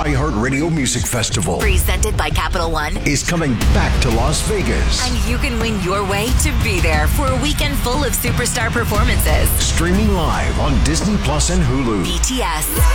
iHeartRadio Music Festival Presented by Capital One. is coming back to Las Vegas. And you can win your way to be there for a weekend full of superstar performances. Streaming live on Disney Plus and Hulu. BTS.